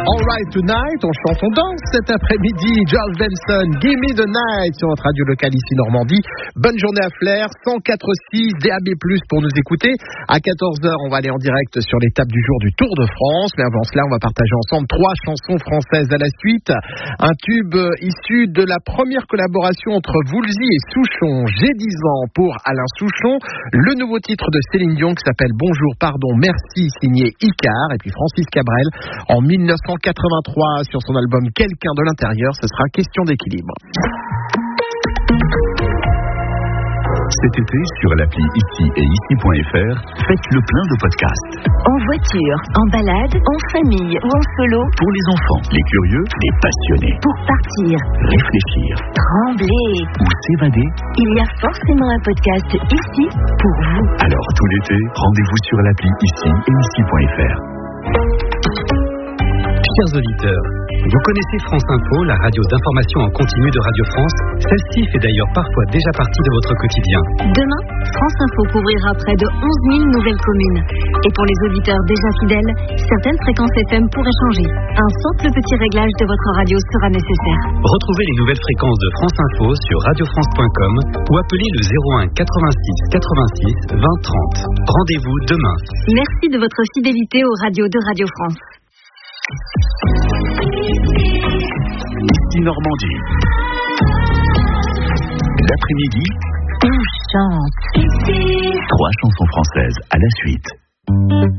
Alright Tonight, on chante, on danse cet après-midi. George Benson, Give Me the Night sur notre radio locale ici Normandie. Bonne journée à Flers, 104.6 DAB+ pour nous écouter. À 14h, on va aller en direct sur l'étape du jour du Tour de France. Mais avant cela, on va partager ensemble 3 chansons françaises à la suite. Un tube issu de la première collaboration entre Woolsey et Souchon. J'ai 10 ans pour Alain Souchon. Le nouveau titre de Céline Dion qui s'appelle Bonjour, pardon, merci, signé Icare. Et puis Francis Cabrel en 1983 sur son album Quelqu'un de l'intérieur, ce sera Question d'équilibre. Cet été, sur l'appli Ici et Ici.fr, faites le plein de podcasts. En voiture, en balade, en famille ou en solo. Pour les enfants, les curieux, les passionnés. Pour partir, réfléchir, trembler ou s'évader. Il y a forcément un podcast ici pour vous. Alors tout l'été, rendez-vous sur l'appli Ici et Ici.fr. Chers auditeurs, vous connaissez France Info, la radio d'information en continu de Radio France. Celle-ci fait d'ailleurs parfois déjà partie de votre quotidien. Demain, France Info couvrira près de 11 000 nouvelles communes. Et pour les auditeurs déjà fidèles, certaines fréquences FM pourraient changer. Un simple petit réglage de votre radio sera nécessaire. Retrouvez les nouvelles fréquences de France Info sur radiofrance.com ou appelez le 01 86 86 20 30. Rendez-vous demain. Merci de votre fidélité aux radios de Radio France. Ici Normandie. L'après-midi, on chante. 3 chansons françaises à la suite.